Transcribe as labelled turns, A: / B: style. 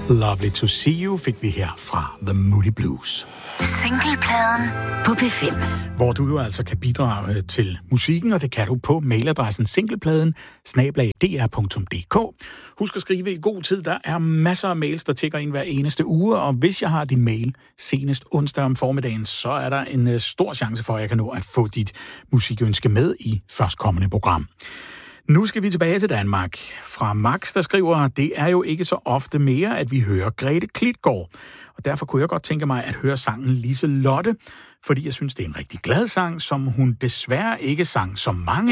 A: Lovely to see you fik vi her fra The Moody Blues.
B: Singlepladen på P5.
A: Hvor du jo altså kan bidrage til musikken, og det kan du på mailadressen singlepladen@dr.dk. Husk at skrive i god tid. Der er masser af mails, der tikker ind hver eneste uge, og hvis jeg har din mail senest onsdag om formiddagen, så er der en stor chance for, at jeg kan nå at få dit musikønske med i førstkommende program. Nu skal vi tilbage til Danmark. Fra Max, der skriver, det er jo ikke så ofte mere, at vi hører Grete Klitgaard. Og derfor kunne jeg godt tænke mig at høre sangen Liselotte, fordi jeg synes, det er en rigtig glad sang, som hun desværre ikke sang så mange